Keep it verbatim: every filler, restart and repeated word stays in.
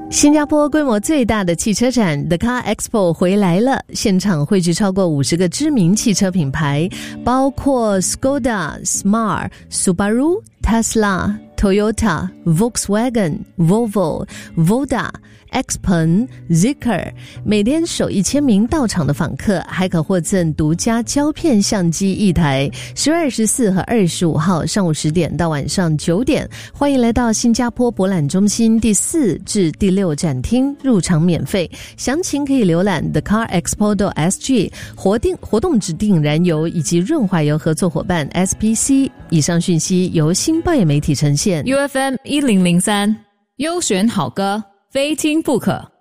新加坡规模最大的汽车展 The Car Expo 回来了，现场汇聚超过五十个知名汽车品牌，包括 Skoda、Smart、Subaru、Tesla、Volkswagen、Volvo、Xpeng、Zeekr， 每天首一千名到场的访客还可获赠独家胶片相机一台。十月二十四和二十五号上午十点到晚上九点，欢迎来到新加坡博览中心第四至第六展厅，入场免费，详情可以浏览 the car expo dot s g。 活定活动指定燃油以及润滑油合作伙伴 S P C。 以上讯息由新报业媒体呈现。 U F M 一零零三优选好歌，非听不可。